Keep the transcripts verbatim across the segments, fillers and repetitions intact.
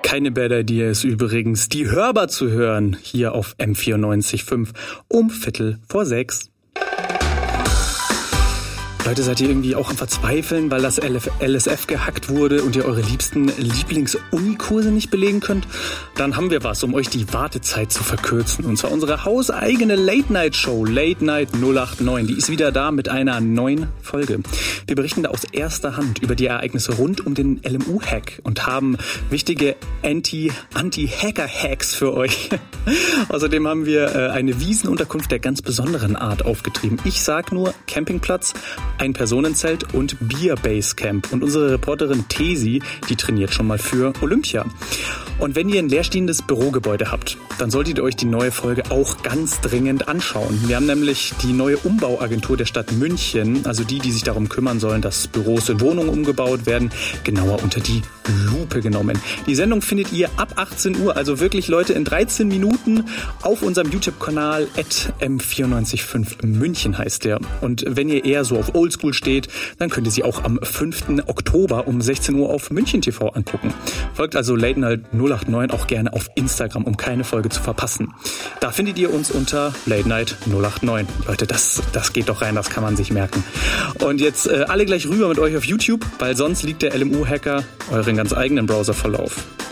Keine bad idea ist übrigens, die Hörbar zu hören, hier auf M vierundneunzig Komma fünf um Viertel vor sechs. Leute, seid ihr irgendwie auch am Verzweifeln, weil das L S F gehackt wurde und ihr eure liebsten Lieblings-Uni-Kurse nicht belegen könnt? Dann haben wir was, um euch die Wartezeit zu verkürzen. Und zwar unsere hauseigene Late-Night-Show, Late Night null acht neun. Die ist wieder da mit einer neuen Folge. Wir berichten da aus erster Hand über die Ereignisse rund um den L M U-Hack und haben wichtige Anti- Anti-Hacker-Hacks für euch. Außerdem haben wir äh, eine Wiesenunterkunft der ganz besonderen Art aufgetrieben. Ich sag nur Campingplatz, ein Personenzelt und Bier-Basecamp. Und unsere Reporterin Tesi, die trainiert schon mal für Olympia. Und wenn ihr ein leerstehendes Bürogebäude habt, dann solltet ihr euch die neue Folge auch ganz dringend anschauen. Wir haben nämlich die neue Umbauagentur der Stadt München, also die, die sich darum kümmern sollen, dass Büros in Wohnungen umgebaut werden, genauer unter die Lupe genommen. Die Sendung findet ihr ab achtzehn Uhr, also wirklich Leute in dreizehn Minuten auf unserem YouTube-Kanal at M vierundneunzig Komma fünf München heißt der. Und wenn ihr eher so auf Oldschool steht, dann könnt ihr sie auch am fünften Oktober um sechzehn Uhr auf München T V angucken. Folgt also Late Night null acht neun auch gerne auf Instagram, um keine Folge zu verpassen. Da findet ihr uns unter Late Night null acht neun. Leute, das, das geht doch rein, das kann man sich merken. Und jetzt äh, alle gleich rüber mit euch auf YouTube, weil sonst liegt der L M U-Hacker euren ganz eigenen Browserverlauf.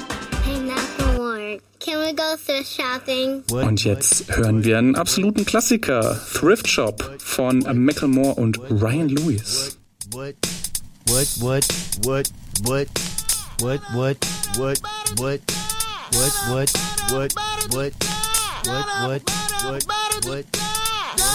Can we go thrift shopping? Und jetzt hören wir einen absoluten Klassiker, Thrift Shop von Macklemore und Ryan Lewis. What? What? What? What? What? What? What? What? What? What? What? What? What? What? What? What? What?